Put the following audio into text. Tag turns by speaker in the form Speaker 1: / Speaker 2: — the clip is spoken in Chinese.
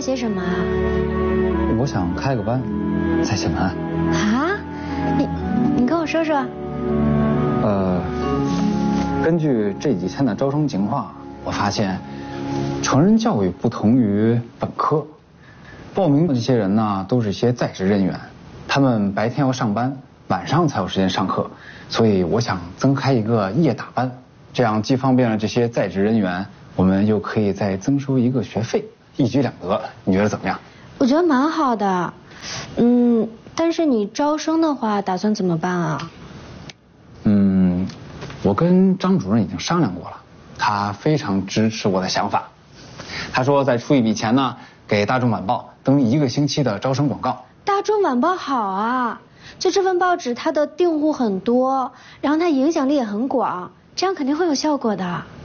Speaker 1: 些什么啊？
Speaker 2: 我想开个班，在厦门。
Speaker 1: 啊？你跟我说说。
Speaker 2: 根据这几天的招生情况，我发现成人教育不同于本科，报名的这些人呢，都是一些在职人员，他们白天要上班，晚上才有时间上课，所以我想增开一个夜打班，这样既方便了这些在职人员，我们又可以再增收一个学费，一举两得，你觉得怎么样？
Speaker 1: 我觉得蛮好的，但是你招生的话打算怎么办啊？
Speaker 2: 我跟张主任已经商量过了，他非常支持我的想法。他说再出一笔钱呢，给大众晚报登1个星期的招生广告。
Speaker 1: 大众晚报好啊，就这份报纸它的订户很多，然后它影响力也很广，这样肯定会有效果的。